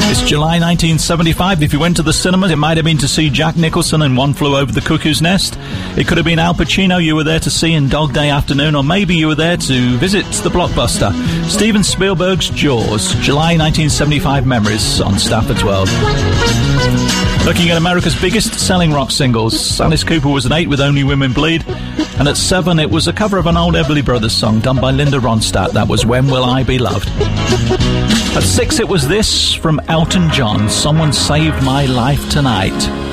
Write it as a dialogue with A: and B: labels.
A: It's July 1975. If you went to the cinemas, it might have been to see Jack Nicholson in One Flew Over the Cuckoo's Nest. It could have been Al Pacino you were there to see in Dog Day Afternoon, or maybe you were there to visit the Blockbuster. Steven Spielberg's Jaws, July 1975 memories on Stafford's World. Looking at America's biggest selling rock singles, Alice Cooper was at 8 with Only Women Bleed, and at 7 it was a cover of an old Everly Brothers song done by Linda Ronstadt. That was When Will I Be Loved. At 6 it was this from Elton John, Someone Saved My Life Tonight.